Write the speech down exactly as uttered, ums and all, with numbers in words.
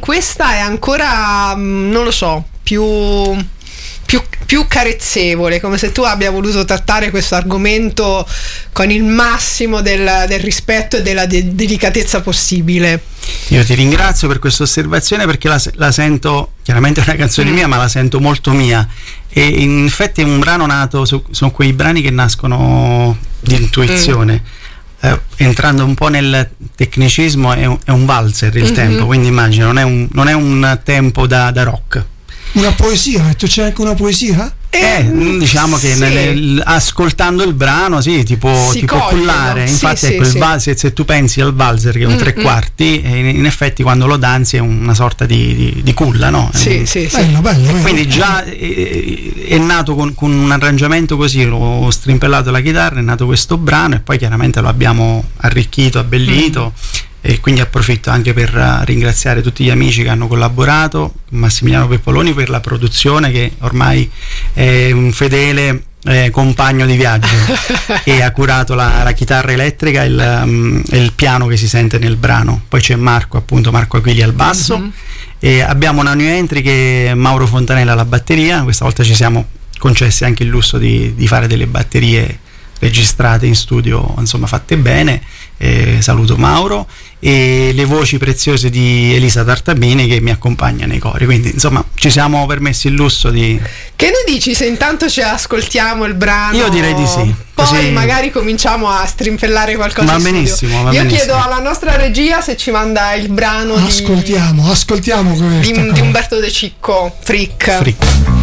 questa è ancora, non lo so, più, più, più carezzevole, come se tu abbia voluto trattare questo argomento con il massimo del, del rispetto e della de- delicatezza possibile. Io ti ringrazio per questa osservazione, perché la, la sento, chiaramente è una canzone mm. mia, ma la sento molto mia, e in effetti è un brano nato, su, sono quei brani che nascono di intuizione. Mm. Eh, entrando un po' nel tecnicismo, è un, è un valzer il mm-hmm. tempo, quindi immagino non è un, non è un tempo da, da rock. Una poesia, e tu c'è anche una poesia? Eh, diciamo che sì. nelle, ascoltando il brano sì, ti può, si ti può coglie, cullare, no? infatti sì, ecco sì, il sì. valzer, se tu pensi al valzer che è un mm-hmm. tre quarti, in, in effetti quando lo danzi è una sorta di, di, di culla, no? Sì, un, sì, sì. Bello, bello, bello. Quindi già è, è nato con, con un arrangiamento così, ho strimpellato la chitarra, è nato questo brano e poi chiaramente lo abbiamo arricchito, abbellito. Mm. E quindi approfitto anche per uh, ringraziare tutti gli amici che hanno collaborato, Massimiliano Peppoloni per la produzione, che ormai è un fedele eh, compagno di viaggio e ha curato la, la chitarra elettrica e il, um, il piano che si sente nel brano. Poi c'è Marco, appunto Marco Aquili al basso, mm-hmm. e abbiamo una new entry che è Mauro Fontanella alla batteria. Questa volta ci siamo concessi anche il lusso di, di fare delle batterie registrate in studio, insomma fatte bene. Eh, saluto Mauro, e le voci preziose di Elisa Tartabini che mi accompagna nei cori, quindi insomma ci siamo permessi il lusso di... Che ne dici se intanto ci ascoltiamo il brano? Io direi di sì, poi così... magari cominciamo a strimpellare qualcosa. Va in benissimo, va Io benissimo. chiedo alla nostra regia se ci manda il brano ascoltiamo, di... ascoltiamo di, di Umberto De Cicco, Frick. Frick.